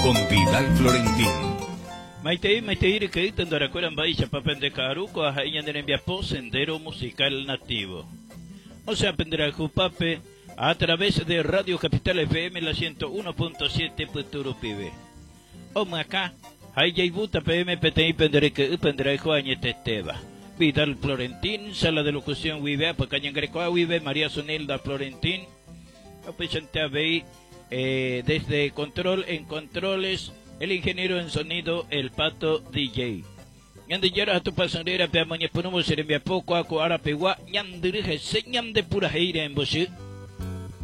con Vidal Florentín. Maite que tendaracueran baixa papen de caruco a jaña de enviapo sendero musical nativo. O sea, pendera jupape a través de Radio Capital FM la 101.7 Puturu Pibe. O maca, hay buta PM PTI pendere que pendera Juan Teteba. Vidal Florentín, sala de locución vive, Pacañan Grecoa vive, María Sonilda Florentín. Presente a desde control en controles, el ingeniero en sonido, el Pato DJ. Ñandillera a tu pasandera, pe amaña ponemos en envía poco a coara pegua, ñandirige señam de pura heira en bosu.